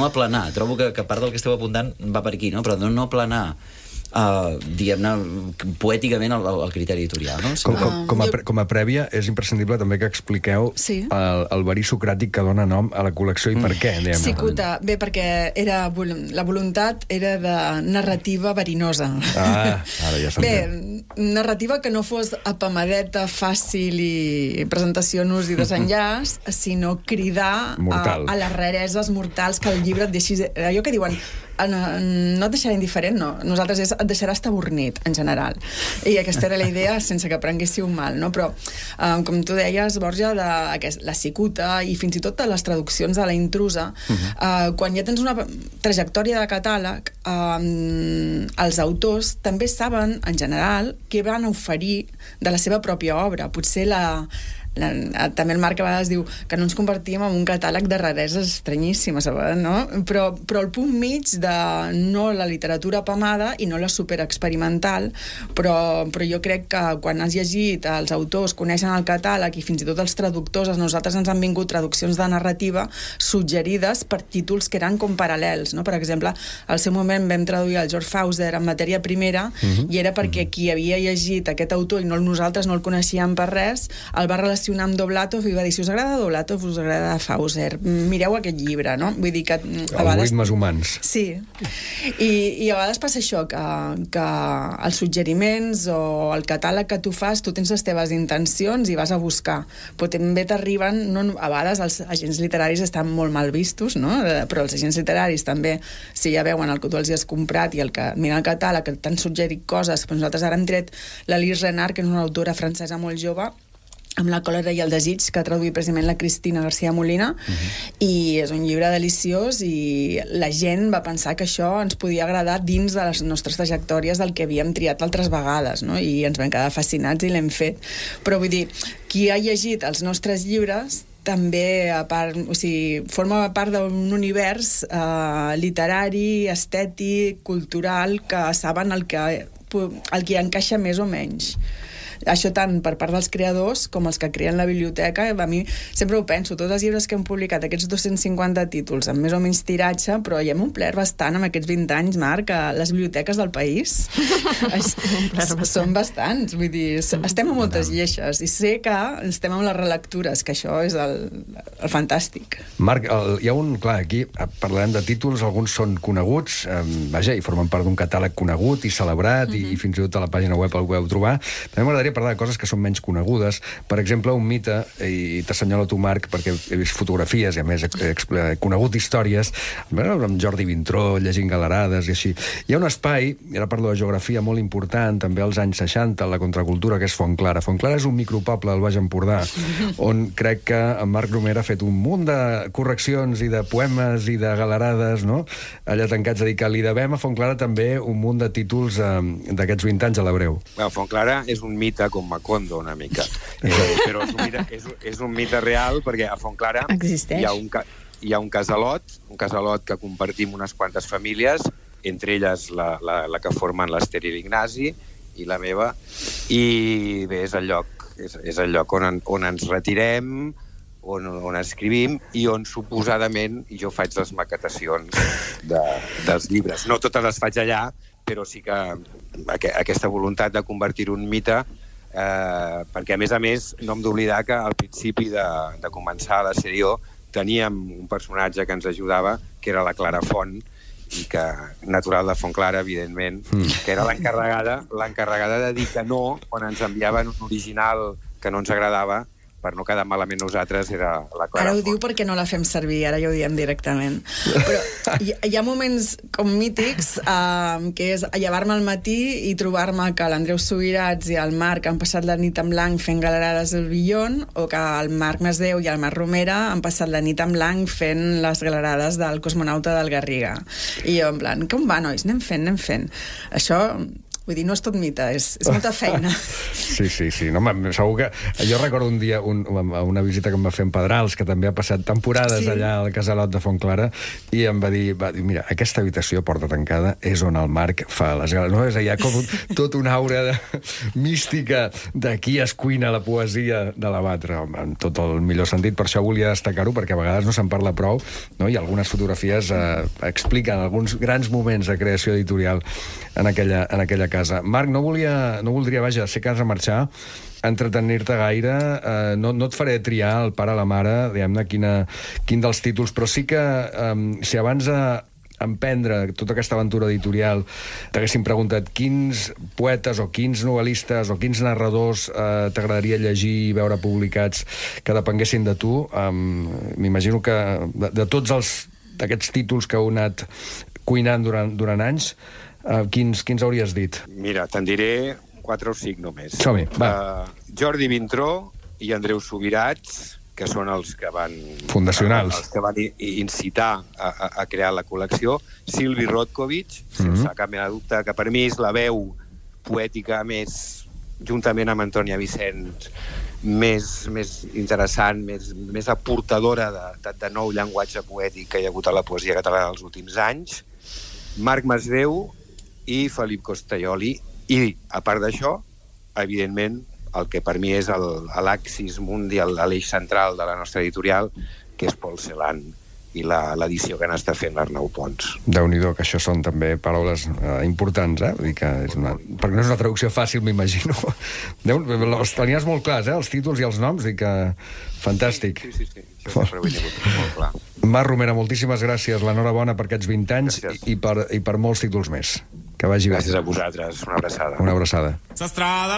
no aplanar. Trobo que part del que esteu apuntant va per aquí, no? Però de no aplanar diguem-ne, poèticament el criteri editorial, no? Com a prèvia, és imprescindible també que expliqueu el verí socràtic que dona nom a la col·lecció i per què, diguem-ne. Cicuta, bé, perquè la voluntat era de narrativa verinosa. Ara ja s'entén. Bé, narrativa que no fos apamadeta, fàcil i presentació nus i desenllaç, sinó cridar a les rareses mortals que el llibre et deixi... Allò que diuen, no et deixarà indiferent, no. Nosaltres et deixarà estabornit, en general. I aquesta era la idea, sense que prenguéssiu mal, no? Però, com tu deies, Borja, la cicuta i fins i tot les traduccions de la intrusa, quan ja tens una trajectòria de catàleg, els autors també saben, en general, què van oferir de la seva pròpia obra. Potser també el Marc a vegades diu que no ens convertim en un catàleg de rareses estranyíssimes, no? Però el punt mig de no la literatura apamada i no la superexperimental, però jo crec que quan has llegit els autors, coneixen el catàleg i fins i tot els traductors, a nosaltres ens han vingut traduccions de narrativa suggerides per títols que eren com paral·lels, no? Per exemple, al seu moment vam traduir el George Fauser en matèria primera i era perquè qui havia llegit aquest autor i nosaltres no el coneixíem per res, el va relacionar amb Doblatov i va dir, si us agrada Doblatov, us agrada Fauser, mireu aquest llibre, no? Vull dir que... Algoritmes humans. Sí. I a vegades passa això, que els suggeriments o el catàleg que tu fas, tu tens les teves intencions i vas a buscar. Però també t'arriben... A vegades els agents literaris estan molt mal vistos, no? Però els agents literaris també, si ja veuen el que tu els has comprat i el que mira el catàleg, que t'han suggerit coses, però nosaltres ara hem tret l'Alice Renard, que és una autora francesa molt jove, amb La còlera i el desig, que ha traduït precisament la Cristina García Molina, i és un llibre deliciós i la gent va pensar que això ens podia agradar dins de les nostres trajectòries del que havíem triat altres vegades, no? I ens vam quedar fascinats i l'hem fet. Però vull dir, qui ha llegit els nostres llibres també, a part, o sigui, forma part d'un univers literari, estètic, cultural, que saben el que encaixa més o menys. Això tant per part dels creadors com els que creen la biblioteca. A mi sempre ho penso, tots els llibres que hem publicat, aquests 250 títols amb més o menys tiratge, però ja hem omplert bastant amb aquests 20 anys, Marc, a les biblioteques del país. Són bastants, vull dir, estem a moltes lleixes i sé que estem amb les relectures, que això és el fantàstic. Marc, hi ha clar, aquí parlarem de títols, alguns són coneguts, vaja, i formen part d'un catàleg conegut i celebrat, i fins i tot a la pàgina web el podeu trobar. També m'agradaria parlar de coses que són menys conegudes. Per exemple, un mite, i t'assenyalo tu, Marc, perquè he vist fotografies i a més he conegut històries, amb Jordi Vintró, llegint galerades i així. Hi ha un espai, i ara parlo de geografia, molt important, també als anys 60, la contracultura, que és Fontclara. Fontclara és un micropoble del Baix Empordà, on crec que en Marc Romer ha fet un munt de correccions i de poemes i de galerades, no? Allà tancats, a dir que li devem a Fontclara també un munt de títols d'aquests 20 anys a l'Hebreu. Fontclara és un mite com Macondo, una mica. Però és un mite real, perquè a Fontclara hi ha un casalot que compartim unes quantes famílies, entre elles la que formen l'Ester i l'Ignasi i la meva, i bé, és el lloc on ens retirem, on escrivim i on suposadament jo faig les maquetacions dels llibres. No totes les faig allà, però sí que aquesta voluntat de convertir-ho en mite, perquè a més no hem d'oblidar que al principi de començar la sèrie teníem un personatge que ens ajudava, que era la Clara Font, i que, natural de Fontclara, evidentment, que era l'encarregada de dir que no quan ens enviaven un original que no ens agradava, per no quedar malament nosaltres, era la Clara Font. Ara ho diu perquè no la fem servir, ara ja ho diem directament. Però hi ha moments com mítics, que és llevar-me al matí i trobar-me que l'Andreu Subirats i el Marc han passat la nit en blanc fent galerades al Billon, o que el Marc Masdeu i el Marc Romera han passat la nit en blanc fent les galerades del Cosmonauta del Garriga. I jo, en plan, com va, nois? Anem fent. Això Vull dir, no és tot mite, és molta feina. Sí. No, segur que... Jo recordo un dia una visita que em va fer en Pedrals, que també ha passat temporades allà al casalot de Fontclara, i em va dir, mira, aquesta habitació, porta tancada, és on el Marc fa les gales. No? Hi ha com tota una aura mística de qui es cuina la poesia de la Batre, en tot el millor sentit. Per això volia destacar-ho, perquè a vegades no se'n parla prou, no? I algunes fotografies expliquen alguns grans moments de creació editorial en aquella casa. Marc, no voldria, vaja, sé que has de marxar, entretenir-te gaire, no et faré triar el pare a la mare, diguem-ne, quin dels títols, però sí que si abans emprendre tota aquesta aventura editorial t'haguessin preguntat quins poetes o quins novel·listes o quins narradors t'agradaria llegir i veure publicats que depenguessin de tu, m'imagino que de tots aquests títols que heu anat cuinant durant anys, quins hauries dit? Mira, te'n diré 4 o 5 només. Som-hi, va. Jordi Vintró i Andreu Subirats, que són els que van... Fundacionals. Els que van incitar a crear la col·lecció. Silvi Rotkovic, sense cap mena de dubte, que per mi és la veu poètica més, juntament amb Antònia Vicens, més interessant, més aportadora de nou llenguatge poètic que hi ha hagut a la poesia catalana els últims anys. Marc Masdeu i Felip Costelloli. I, a part d'això, evidentment, el que per mi és l'axis mundial, l'eix central de la nostra editorial, que és Paul Celan i l'edició que n'està fent l'Arnau Pons. Déu-n'hi-do, que això són també paraules importants, Vull dir que perquè no és una traducció fàcil, m'imagino. Els tenies molt clars, els títols i els noms, que fantàstic. Sí. Això sempre ho he tingut molt clar. Marc Romera, moltíssimes gràcies. L'enhorabona per aquests 20 anys i per molts títols més. Que vagi bé. Gràcies a vosaltres. Una abraçada. Una abraçada.